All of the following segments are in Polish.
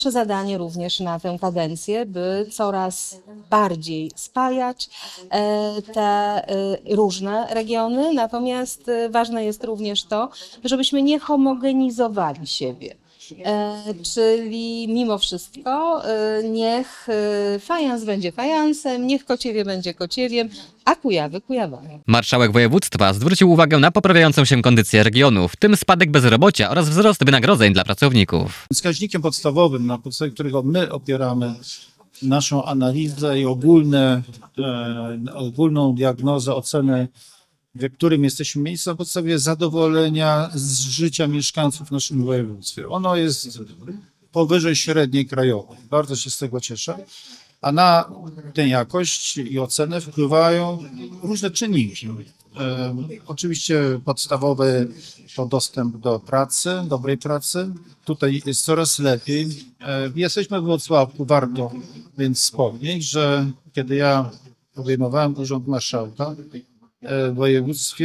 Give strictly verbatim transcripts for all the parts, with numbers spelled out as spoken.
Nasze zadanie również na tę kadencję, by coraz bardziej spajać e, te e, różne regiony, natomiast e, ważne jest również to, żebyśmy nie homogenizowali siebie. E, czyli mimo wszystko e, niech e, fajans będzie fajansem, niech Kociewie będzie Kociewiem, a Kujawy Kujawami. Marszałek województwa zwrócił uwagę na poprawiającą się kondycję regionu, w tym spadek bezrobocia oraz wzrost wynagrodzeń dla pracowników. Wskaźnikiem podstawowym, na podstawie którego my opieramy naszą analizę i ogólne, e, ogólną diagnozę, ocenę, w którym jesteśmy miejscu, na podstawie zadowolenia z życia mieszkańców w naszym województwie. Ono jest powyżej średniej krajowej. Bardzo się z tego cieszę. A na tę jakość i ocenę wpływają różne czynniki. E, oczywiście podstawowy to dostęp do pracy, dobrej pracy. Tutaj jest coraz lepiej. E, jesteśmy w Włocławku, warto więc wspomnieć, że kiedy ja obejmowałem urząd marszałka w województwie,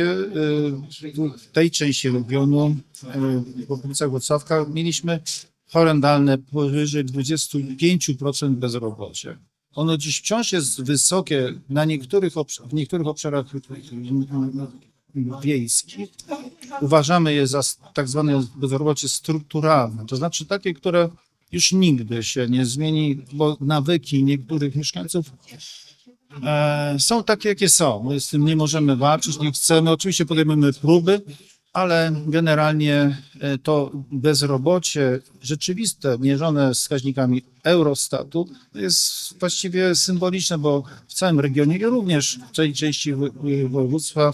w tej części regionu, w okolicach Włocławka, mieliśmy horrendalne powyżej dwadzieścia pięć procent bezrobocia. Ono dziś wciąż jest wysokie na niektórych, w niektórych obszarach wiejskich. Uważamy je za tak zwane bezrobocie strukturalne, to znaczy takie, które już nigdy się nie zmieni, bo nawyki niektórych mieszkańców e, są takie, jakie są. My z tym nie możemy walczyć, nie chcemy. Oczywiście podejmujemy próby, ale generalnie to bezrobocie rzeczywiste, mierzone wskaźnikami Eurostatu, jest właściwie symboliczne, bo w całym regionie i również w tej części województwa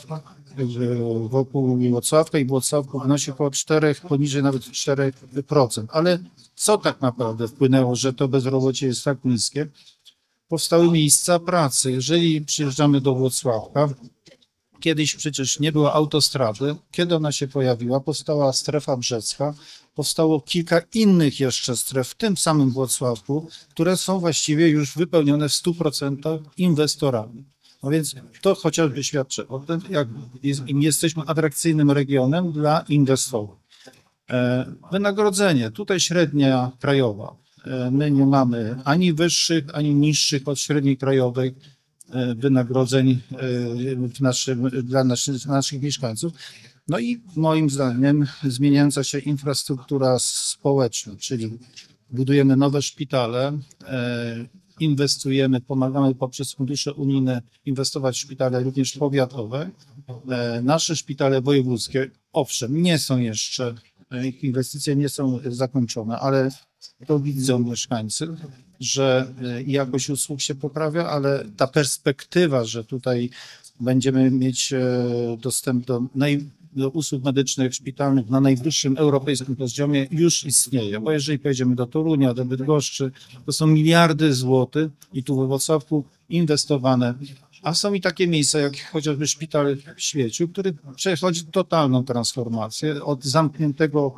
wokół Włocławka i Włocławku wynosi około cztery, poniżej nawet cztery procent. Ale co tak naprawdę wpłynęło, że to bezrobocie jest tak niskie? Powstały miejsca pracy. Jeżeli przyjeżdżamy do Włocławka, kiedyś przecież nie było autostrady. Kiedy ona się pojawiła? Powstała strefa brzecka. Powstało kilka innych jeszcze stref w tym samym Włocławku, które są właściwie już wypełnione w stu procentach inwestorami. No więc to chociażby świadczy o tym, jak jest, im jesteśmy atrakcyjnym regionem dla inwestorów. E, wynagrodzenie, tutaj średnia krajowa. E, my nie mamy ani wyższych, ani niższych od średniej krajowej wynagrodzeń w naszym, dla naszych, naszych mieszkańców. No i moim zdaniem zmieniająca się infrastruktura społeczna, czyli budujemy nowe szpitale, inwestujemy, pomagamy poprzez fundusze unijne inwestować w szpitale również powiatowe. Nasze szpitale wojewódzkie, owszem, nie są jeszcze, ich inwestycje nie są zakończone, ale to widzą mieszkańcy, że jakość usług się poprawia, ale ta perspektywa, że tutaj będziemy mieć dostęp do, naj, do usług medycznych, szpitalnych na najwyższym europejskim poziomie już istnieje. Bo jeżeli pojedziemy do Torunia, do Bydgoszczy, to są miliardy złotych i tu we Włocławku inwestowane. A są i takie miejsca, jak chociażby szpital w Świeciu, który przechodzi totalną transformację od zamkniętego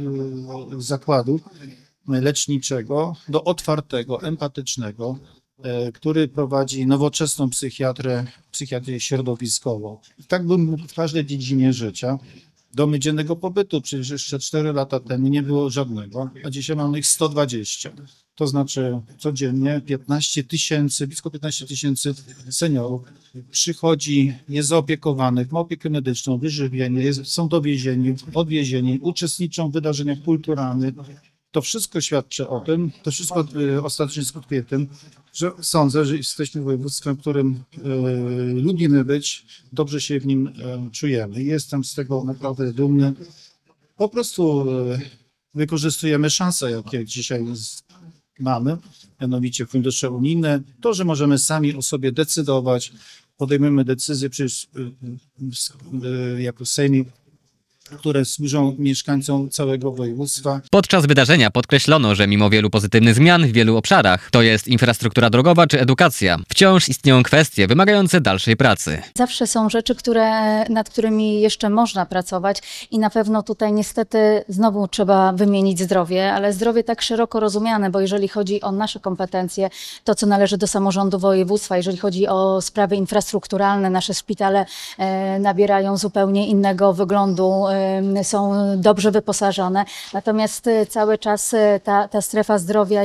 zakładu leczniczego do otwartego, empatycznego, który prowadzi nowoczesną psychiatrę, psychiatrię środowiskową. Tak bym w każdej dziedzinie życia. Domy dziennego pobytu, przecież jeszcze cztery lata temu nie było żadnego, a dzisiaj mamy ich sto dwadzieścia. To znaczy codziennie piętnaście tysięcy, blisko piętnaście tysięcy seniorów przychodzi niezaopiekowanych, ma opiekę medyczną, wyżywienie, jest, są dowiezieni, odwiezieni, uczestniczą w wydarzeniach kulturalnych. To wszystko świadczy o tym, to wszystko y, ostatecznie skutkuje tym, że sądzę, że jesteśmy województwem, w którym y, lubimy być, dobrze się w nim y, czujemy. Jestem z tego naprawdę dumny. Po prostu y, wykorzystujemy szanse, jakie dzisiaj z, mamy, mianowicie fundusze unijne. To, że możemy sami o sobie decydować, podejmujemy decyzje przecież y, y, jako sejmik, które służą mieszkańcom całego województwa. Podczas wydarzenia podkreślono, że mimo wielu pozytywnych zmian w wielu obszarach, to jest infrastruktura drogowa czy edukacja, wciąż istnieją kwestie wymagające dalszej pracy. Zawsze są rzeczy, które, nad którymi jeszcze można pracować i na pewno tutaj niestety znowu trzeba wymienić zdrowie, ale zdrowie tak szeroko rozumiane, bo jeżeli chodzi o nasze kompetencje, to co należy do samorządu województwa, jeżeli chodzi o sprawy infrastrukturalne, nasze szpitale e, nabierają zupełnie innego wyglądu em, są dobrze wyposażone. Natomiast e, cały czas e, ta, ta strefa zdrowia